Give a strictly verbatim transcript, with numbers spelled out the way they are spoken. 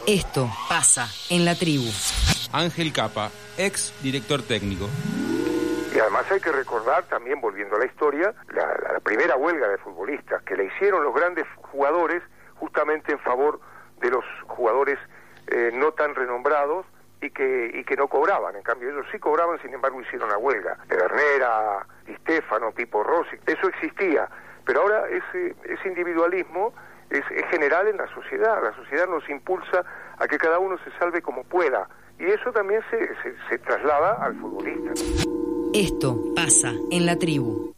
Esto pasa en la tribu. Ángel Capa, ex director técnico. Y además hay que recordar, también volviendo a la historia, la, la primera huelga de futbolistas que le hicieron los grandes jugadores justamente en favor de los jugadores eh, no tan renombrados y que y que no cobraban. En cambio ellos sí cobraban, sin embargo hicieron la huelga. Pedernera, Di Stéfano, Pipo Rossi, eso existía. Pero ahora ese, ese individualismo es, es general en la sociedad. La sociedad nos impulsa a que cada uno se salve como pueda. Y eso también se, se, se traslada al futbolista. Esto pasa en la tribu.